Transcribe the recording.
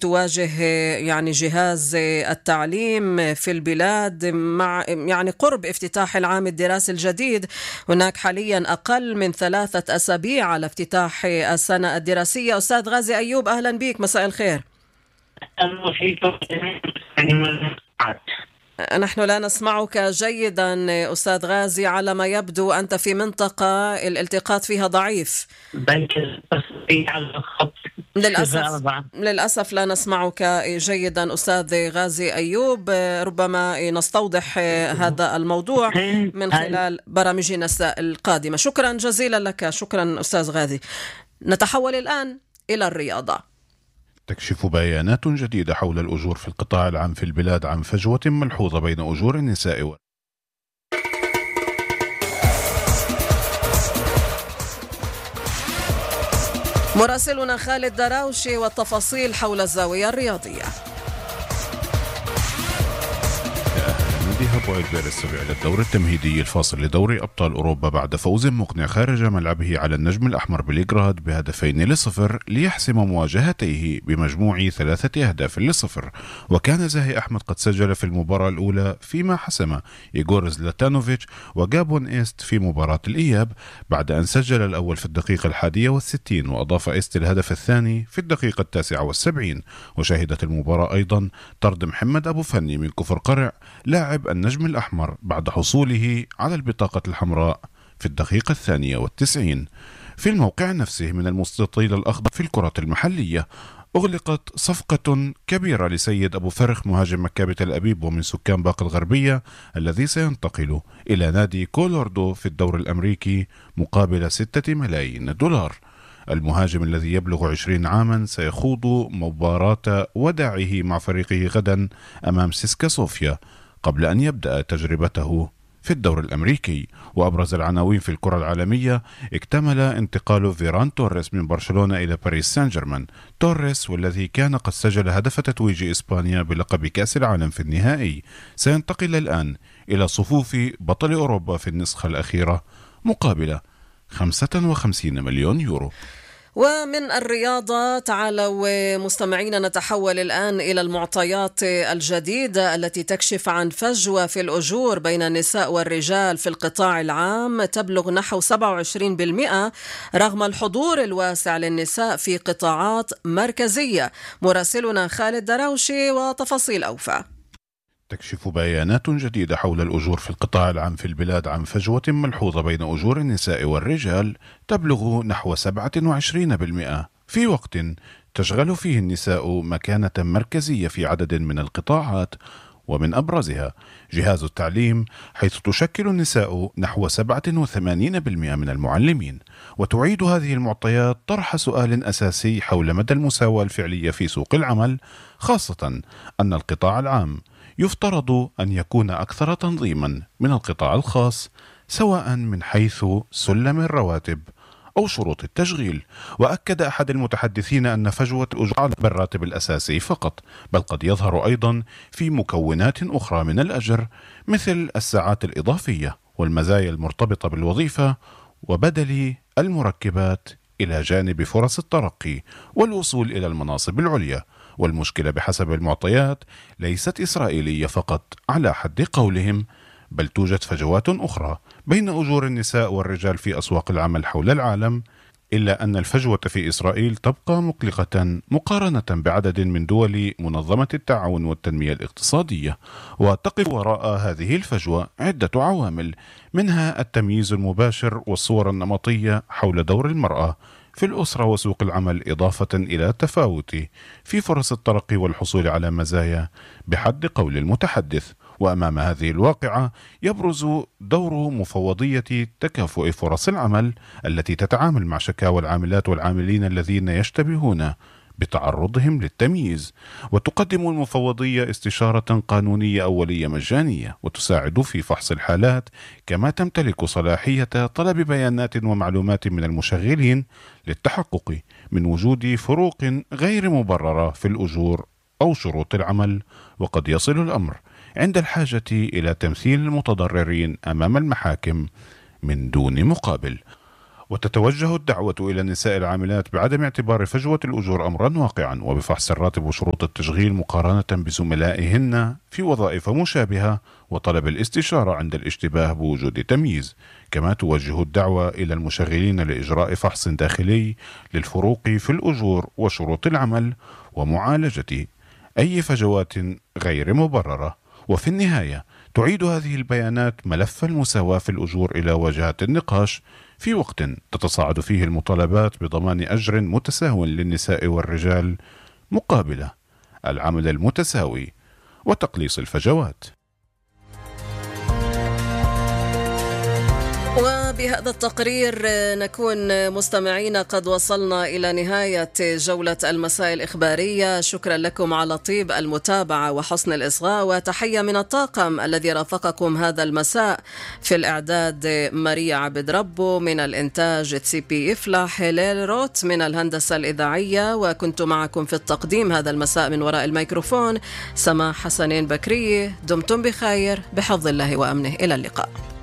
تواجه يعني جهاز التعليم في البلاد مع يعني قرب افتتاح العام الدراسي الجديد. هناك حاليا أقل من 3 أسابيع على افتتاح السنة الدراسية. أستاذ غازي أيوب، أهلا بك، مساء الخير. نحن لا نسمعك جيدا أستاذ غازي، على ما يبدو أنت في منطقة الالتقاط فيها ضعيف. للأسف لا نسمعك جيدا أستاذ غازي أيوب. ربما نستوضح هذا الموضوع من خلال برامجنا القادمة. شكرا جزيلا لك، شكرا أستاذ غازي. نتحول الآن إلى الرياضة. تكشف بيانات جديدة حول الأجور في القطاع العام في البلاد عن فجوة ملحوظة بين أجور النساء مراسلنا خالد دراوشي والتفاصيل حول الزاوية الرياضية. بوائل بيرس إلى الدور التمهيدي الفاصل لدوري أبطال أوروبا بعد فوز مقنع خارج ملعبه على النجم الأحمر بليغراد ب2-0 ليحسم مواجهتيه بمجموع 3-0. وكان زاهي أحمد قد سجل في المباراة الأولى، فيما حسم إيغور زلاتانوفيتش وجابون إيست في مباراة الإياب بعد أن سجل الأول في الدقيقة 61 وأضاف إيست الهدف الثاني في الدقيقة 79. وشهدت المباراة أيضا طرد محمد أبو فني من كفر قرع لاعب النجم الأحمر بعد حصوله على البطاقة الحمراء في الدقيقة 92. في الموقع نفسه من المستطيل الأخضر في الكرة المحلية أغلقت صفقة كبيرة لسيد أبو فرخ مهاجم مكابي تل أبيب ومن سكان باقة الغربية الذي سينتقل إلى نادي كولوردو في الدوري الأمريكي مقابل 6 ملايين دولار. المهاجم الذي يبلغ 20 عاما سيخوض مباراة وداعه مع فريقه غدا أمام سيسكا صوفيا قبل أن يبدأ تجربته في الدور الأمريكي. وأبرز العناوين في الكرة العالمية: اكتمل انتقال فيران توريس من برشلونة إلى باريس سان جيرمان. توريس والذي كان قد سجل هدف تتويج إسبانيا بلقب كأس العالم في النهائي سينتقل الآن إلى صفوف بطل أوروبا في النسخة الأخيرة مقابل 55 مليون يورو. ومن الرياضة تعالوا مستمعينا نتحول الآن إلى المعطيات الجديدة التي تكشف عن فجوة في الأجور بين النساء والرجال في القطاع العام تبلغ نحو 27% رغم الحضور الواسع للنساء في قطاعات مركزية. مراسلنا خالد دراوشي وتفاصيل أوفى. تكشف بيانات جديدة حول الأجور في القطاع العام في البلاد عن فجوة ملحوظة بين أجور النساء والرجال تبلغ نحو 27% في وقت تشغل فيه النساء مكانة مركزية في عدد من القطاعات، ومن أبرزها جهاز التعليم، حيث تشكل النساء نحو 87% من المعلمين. وتعيد هذه المعطيات طرح سؤال أساسي حول مدى المساواة الفعلية في سوق العمل، خاصة أن القطاع العام يفترض أن يكون أكثر تنظيما من القطاع الخاص، سواء من حيث سلم الرواتب أو شروط التشغيل. وأكد أحد المتحدثين أن فجوة الأجور بالراتب الأساسي فقط، بل قد يظهر أيضا في مكونات أخرى من الأجر مثل الساعات الإضافية والمزايا المرتبطة بالوظيفة وبدل المركبات، إلى جانب فرص الترقي والوصول إلى المناصب العليا. والمشكلة بحسب المعطيات ليست إسرائيلية فقط على حد قولهم، بل توجد فجوات أخرى بين أجور النساء والرجال في أسواق العمل حول العالم، إلا أن الفجوة في إسرائيل تبقى مقلقة مقارنة بعدد من دول منظمة التعاون والتنمية الاقتصادية. وتقف وراء هذه الفجوة عدة عوامل، منها التمييز المباشر والصور النمطية حول دور المرأة في الأسرة وسوق العمل، إضافة إلى التفاوت في فرص الترقي والحصول على مزايا بحد قول المتحدث. وأمام هذه الواقعة يبرز دور مفوضية تكافؤ فرص العمل التي تتعامل مع شكاوى العاملات والعاملين الذين يشتبهون بتعرضهم للتمييز. وتقدم المفوضية استشارة قانونية أولية مجانية وتساعد في فحص الحالات، كما تمتلك صلاحية طلب بيانات ومعلومات من المشغلين للتحقق من وجود فروق غير مبررة في الأجور أو شروط العمل. وقد يصل الأمر عند الحاجة إلى تمثيل المتضررين أمام المحاكم من دون مقابل. وتتوجه الدعوة إلى النساء العاملات بعدم اعتبار فجوة الأجور أمرا واقعا، وبفحص الراتب وشروط التشغيل مقارنة بزملائهن في وظائف مشابهة، وطلب الاستشارة عند الاشتباه بوجود تمييز. كما توجه الدعوة إلى المشغلين لإجراء فحص داخلي للفروق في الأجور وشروط العمل، ومعالجة أي فجوات غير مبررة. وفي النهاية تعيد هذه البيانات ملف المساواة في الأجور إلى واجهة النقاش في وقت تتصاعد فيه المطالبات بضمان أجر متساو للنساء والرجال مقابل العمل المتساوي وتقليص الفجوات. وبهذا التقرير نكون مستمعين قد وصلنا إلى نهاية جولة المساء الإخبارية. شكرا لكم على طيب المتابعة وحسن الإصغاء، وتحية من الطاقم الذي رافقكم هذا المساء. في الإعداد ماريا عبد ربو، من الإنتاج تسيبي إفلاح، هلال روت من الهندسة الإذاعية، وكنت معكم في التقديم هذا المساء من وراء الميكروفون سماح حسنين بكرية. دمتم بخير بحفظ الله وأمنه، إلى اللقاء.